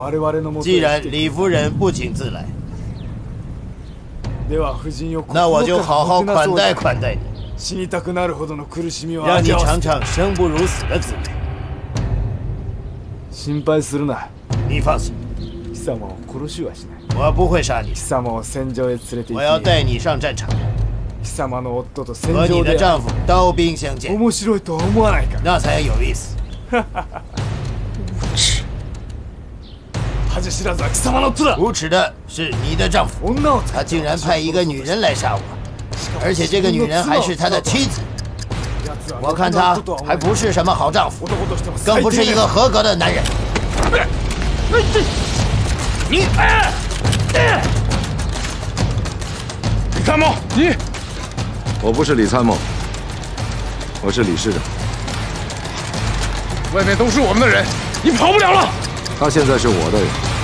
既然李夫人不请自来，那我就好好款待款待你，让你尝尝生不如死的滋味。你放心，我不会杀你，我要带你上战场，和你的丈夫刀兵相见，那才有意思。无耻的是你的丈夫，他竟然派一个女人来杀我，而且这个女人还是他的妻子。我看他还不是什么好丈夫，更不是一个合格的男人。你， 李参谋，你， 我不是李参谋，我是李师长。 外面都是我们的人，你跑不了了。 他现在是我的人。